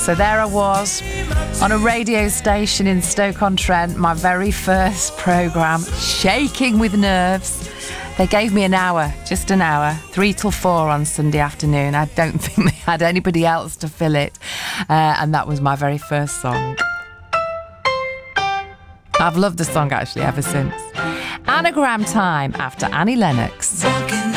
So there I was on a radio station in Stoke-on-Trent, my very first programme, shaking with nerves. They gave me an hour, just an hour, 3 till 4 on Sunday afternoon. I don't think they had anybody else to fill it. And that was my very first song. I've loved the song actually ever since. Anagram time after Annie Lennox.